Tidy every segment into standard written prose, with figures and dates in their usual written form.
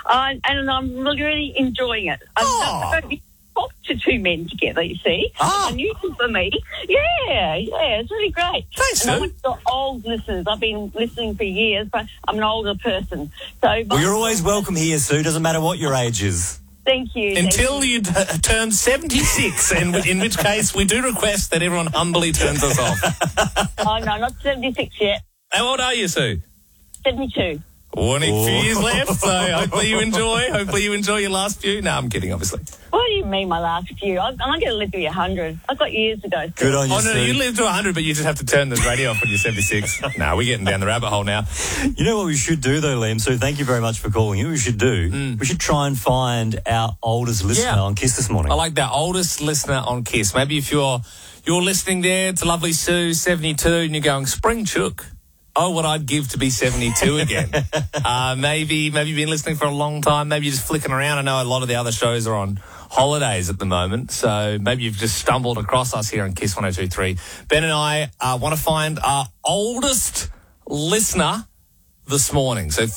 And I'm really enjoying it. I don't talk to two men together, you see. Oh. Unusual for me. Yeah, it's really great. Thanks, and Sue. I'm one of the old listeners. I've been listening for years, but I'm an older person. So, Well, you're always welcome here, Sue. Doesn't matter what your age is. thank you. Until you turn 76, in which case we do request that everyone humbly turns us off. Oh, no, not 76 yet. How old are you, Sue? 72. Only a few years left, so hopefully you enjoy your last few. No, I'm kidding, obviously. What do you mean, my last few? I'm going to live to be 100. I've got years to go. Good on you, Oh, no, Sue. you live to 100, but you just have to turn the radio off when you're 76. No, we're getting down the rabbit hole now. You know what we should do, though, Liam? Sue, thank you very much for calling. You know what we should do? We should try and find our oldest listener on Kiss this morning. I like that, oldest listener on Kiss. Maybe if you're listening there to lovely Sue, 72, and you're going, Spring Chook. Oh, what I'd give to be 72 again. Maybe you've been listening for a long time. Maybe you're just flicking around. I know a lot of the other shows are on holidays at the moment, so maybe you've just stumbled across us here on Kiss 102.3. Ben and I want to find our oldest listener this morning. So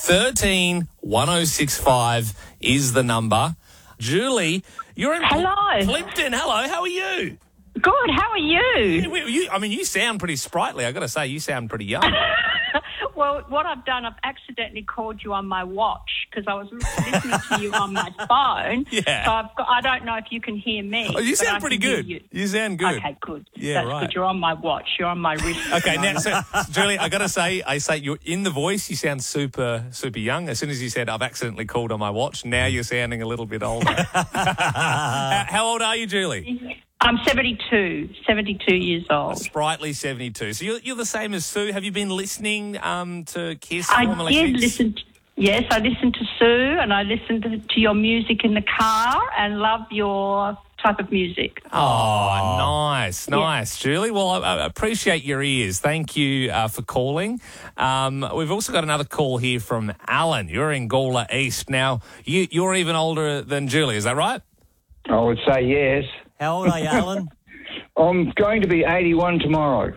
131065 is the number. Julie, you're in Hello. Plimpton. Hello, how are you? Good, how are you? You sound pretty sprightly. I got to say, you sound pretty young. Well, what I've done, I've accidentally called you on my watch because I was listening to you on my phone. Yeah. So I don't know if you can hear me. Oh, you but sound I pretty can hear good. You. You sound good. Okay, good. Yeah, That's right. good. You're on my watch. You're on my wrist. Okay, now, so, Julie, I got to say, you're in the voice, you sound super, super young. As soon as you said, I've accidentally called on my watch, now you're sounding a little bit older. How old are you, Julie? I'm 72 years old. Sprightly 72. So you're the same as Sue. Have you been listening to Kiss? I Formula did 6? listen. Yes, I listened to Sue and I listened to your music in the car and love your type of music. Oh, nice, Julie. Well, I appreciate your ears. Thank you for calling. We've also got another call here from Alan. You're in Gawler East. Now, you're even older than Julie, is that right? I would say yes. How old are you, Alan? I'm going to be 81 tomorrow.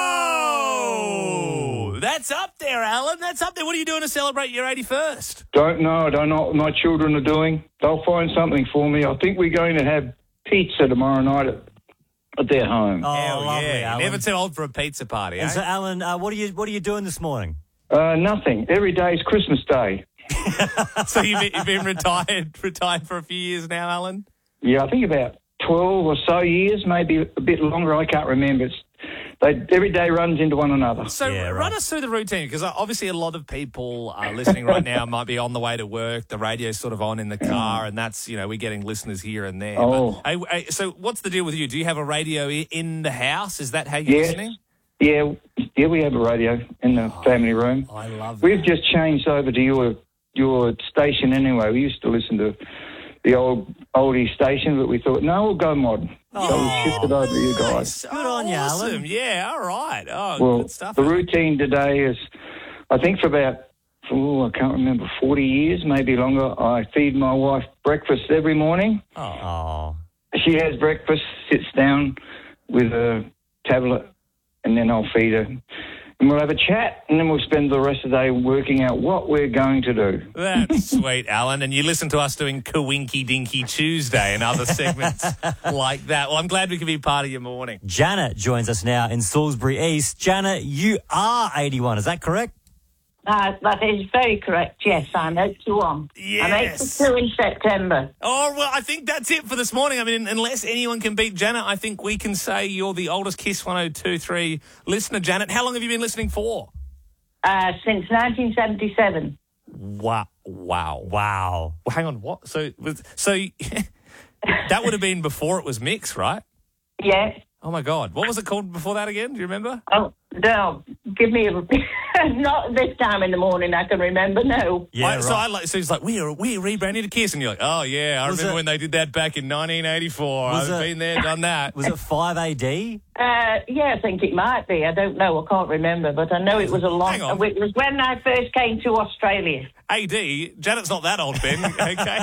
Whoa! That's up there, Alan. That's up there. What are you doing to celebrate your 81st? Don't know. I don't know what my children are doing. They'll find something for me. I think we're going to have pizza tomorrow night at their home. Oh, Hell lovely, yeah. Alan. Never too old for a pizza party, And eh? so, Alan, what are you doing this morning? Nothing. Every day's Christmas Day. So you've been retired for a few years now, Alan? Yeah, I think about 12 or so years, maybe a bit longer. I can't remember. Every day runs into one another. So run us through the routine, because obviously a lot of people listening right now might be on the way to work. The radio's sort of on in the car, and that's, we're getting listeners here and there. Oh. But, so what's the deal with you? Do you have a radio in the house? Is that how you're Yes. listening? Yeah, we have a radio in the family room. I love We've just changed over to your station anyway. We used to listen to the oldie station, but we thought, no, we'll go modern. So we shifted over to you guys. Good on you, awesome. Alan. Yeah, all right. Oh, Well, good stuff. the routine today is, I think for about, I can't remember, 40 years, maybe longer, I feed my wife breakfast every morning. Oh. She has breakfast, sits down with a tablet, and then I'll feed her. And we'll have a chat, and then we'll spend the rest of the day working out what we're going to do. That's sweet, Alan. And you listen to us doing Kawinky Dinky Tuesday and other segments like that. Well, I'm glad we could be part of your morning. Janet joins us now in Salisbury East. Janet, you are 81, is that correct? That is very correct. Yes, I'm 81. Yes. I'm 82 in September. Oh, well, I think that's it for this morning. I mean, unless anyone can beat Janet, I think we can say you're the oldest Kiss 102.3 listener. Janet, how long have you been listening for? Since 1977. Wow. Wow. Well, hang on, what? So that would have been before it was Mix, right? Yes. Oh, my God. What was it called before that again? Do you remember? Oh, no. Give me a... Not this time in the morning, I can remember, no. Yeah, right. So he's like, we're rebranding to Kiss. And you're like, oh, yeah, I remember when they did that back in 1984. I've been there, done that. Was it 5 AD? Yeah, I think it might be. I don't know. I can't remember, but I know it was a long... Hang on. It was when I first came to Australia. AD, Janet's not that old, Ben, okay?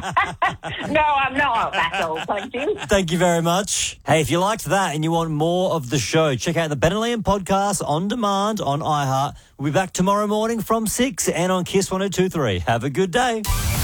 No, I'm not that old, thank you. Thank you very much. Hey, if you liked that and you want more of the show, check out the Ben and Liam podcast on demand on iHeart. We'll be back tomorrow morning from 6 and on Kiss 102.3. Have a good day.